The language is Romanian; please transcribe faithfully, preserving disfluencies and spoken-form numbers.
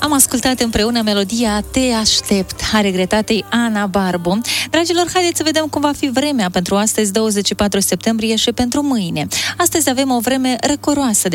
Am ascultat împreună melodia Te aștept a regretatei Ana Barbu. Dragilor, haideți să vedem cum va fi vremea pentru astăzi, douăzeci și patru septembrie, și pentru mâine. Astăzi avem o vreme răcoroasă